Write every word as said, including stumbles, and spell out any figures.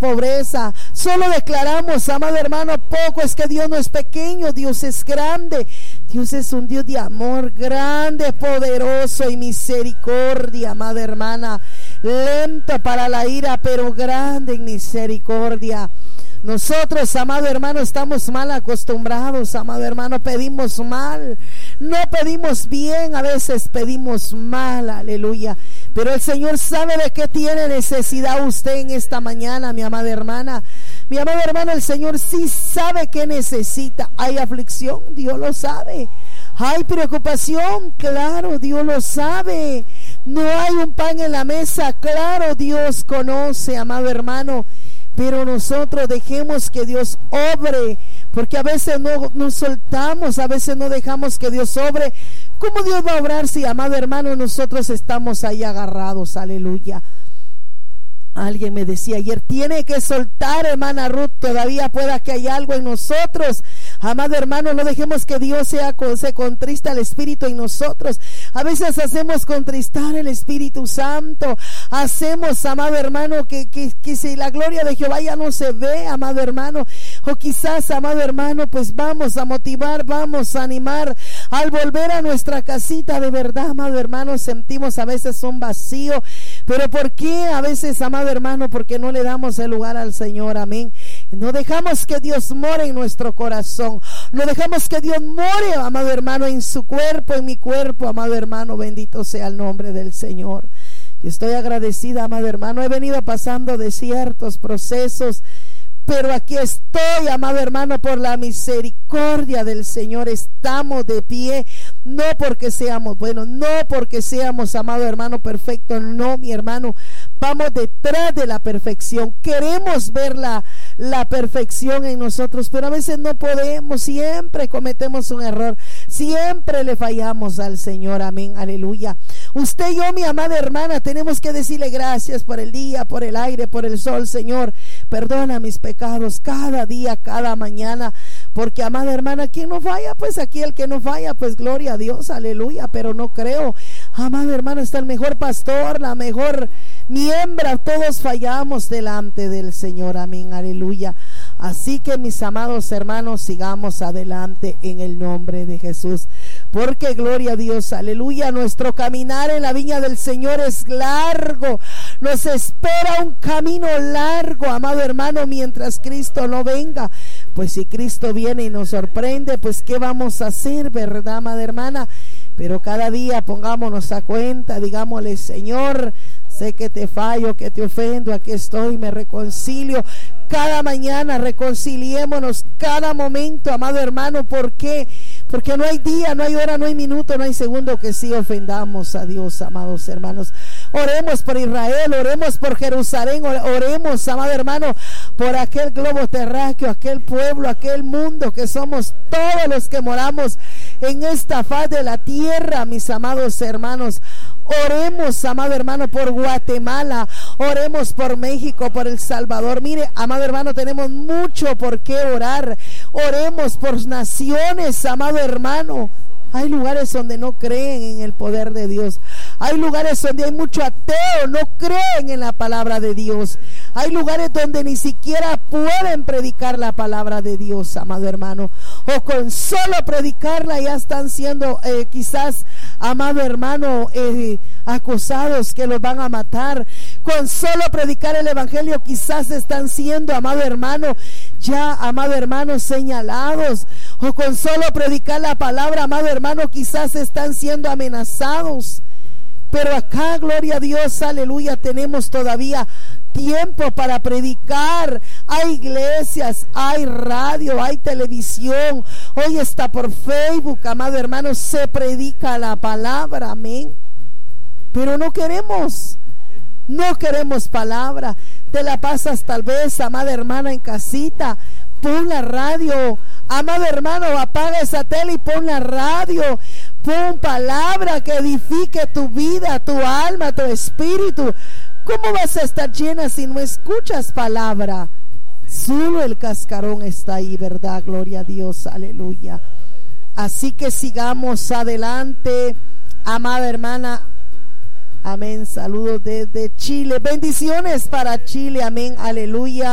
pobreza. Solo declaramos, amado hermano, poco es que Dios no es pequeño, Dios es grande. Dios es un Dios de amor, grande, poderoso y misericordia, amada hermana. Lento para la ira, pero grande en misericordia. Nosotros, amado hermano, estamos mal acostumbrados, amado hermano, pedimos mal, no pedimos bien, a veces pedimos mal, aleluya. Pero el Señor sabe de qué tiene necesidad usted en esta mañana, mi amada hermana. Mi amado hermano, el Señor sí sabe qué necesita. Hay aflicción, Dios lo sabe. Hay preocupación, claro, Dios lo sabe. No hay un pan en la mesa, claro, Dios conoce, amado hermano. Pero nosotros dejemos que Dios obre, porque a veces no nos soltamos, a veces no dejamos que Dios obre. ¿Cómo Dios va a obrar si, amado hermano, nosotros estamos ahí agarrados? Aleluya. Alguien me decía ayer, tiene que soltar, hermana Ruth, todavía pueda que haya algo en nosotros. Amado hermano, no dejemos que Dios sea, se contrista el Espíritu en nosotros. A veces hacemos contristar el Espíritu Santo. Hacemos, amado hermano, que, que, que si la gloria de Jehová ya no se ve, amado hermano. O quizás, amado hermano, pues vamos a motivar, vamos a animar. Al volver a nuestra casita, de verdad, amado hermano, sentimos a veces un vacío. Pero ¿por qué a veces, amado hermano? Porque no le damos el lugar al Señor, amén. No dejamos que Dios more en nuestro corazón. No dejamos que Dios more, amado hermano, en su cuerpo, en mi cuerpo, amado hermano. Bendito sea el nombre del Señor. Yo estoy agradecida, amado hermano. He venido pasando de ciertos procesos, pero aquí estoy, amado hermano, por la misericordia del Señor. Estamos de pie, no porque seamos buenos, no porque seamos, amado hermano, perfectos, no, mi hermano. Vamos detrás de la perfección. Queremos ver la, la perfección en nosotros, pero a veces no podemos. Siempre cometemos un error. Siempre le fallamos al Señor. Amén, aleluya. Usted y yo, mi amada hermana, tenemos que decirle gracias por el día, por el aire, por el sol. Señor, perdona mis pecados cada día, cada mañana. Porque, amada hermana, ¿quién no falla? Pues aquí el que no falla, pues gloria a Dios, aleluya. Pero no creo, amada hermana, está el mejor pastor, la mejor miembro, todos fallamos delante del Señor, amén, aleluya. Así que, mis amados hermanos, sigamos adelante en el nombre de Jesús, porque gloria a Dios, aleluya. Nuestro caminar en la viña del Señor es largo, nos espera un camino largo, amado hermano, mientras Cristo no venga. Pues si Cristo viene y nos sorprende, pues ¿qué vamos a hacer, verdad, amada hermana? Pero cada día pongámonos a cuenta, digámosle: Señor, sé que te fallo, que te ofendo, aquí estoy, me reconcilio. Cada mañana reconciliémonos, cada momento, amado hermano. ¿Por qué? Porque no hay día, no hay hora, no hay minuto, no hay segundo que sí ofendamos a Dios, amados hermanos. Oremos por Israel, oremos por Jerusalén, oremos, amado hermano, por aquel globo terráqueo, aquel pueblo, aquel mundo que somos todos los que moramos en esta faz de la tierra, mis amados hermanos. Oremos, amado hermano, por Guatemala, oremos por México, por El Salvador. Mire, amado hermano, tenemos mucho por qué orar. Oremos por naciones, amado hermano. Hay lugares donde no creen en el poder de Dios. Hay lugares donde hay mucho ateo, no creen en la palabra de Dios. Hay lugares donde ni siquiera pueden predicar la palabra de Dios, amado hermano. O con solo predicarla ya están siendo eh, quizás, amado hermano, eh, acusados que los van a matar. Con solo predicar el evangelio quizás están siendo, amado hermano, ya, amado hermano, señalados. O con solo predicar la palabra, amado hermano, quizás están siendo amenazados. Pero acá, gloria a Dios, aleluya, tenemos todavía tiempo para predicar. Hay iglesias, hay radio, hay televisión. Hoy está por Facebook, amado hermano, se predica la palabra, amén. Pero no queremos, no queremos palabra. Te la pasas tal vez, amada hermana, en casita. Pon la radio, amado hermano, apaga esa tele y pon la radio. Pon palabra que edifique tu vida, tu alma, tu espíritu. ¿Cómo vas a estar llena si no escuchas palabra? Solo el cascarón está ahí, ¿verdad? Gloria a Dios, aleluya. Así que sigamos adelante, amada hermana. Amén. Saludos desde Chile. Bendiciones para Chile. Amén. Aleluya.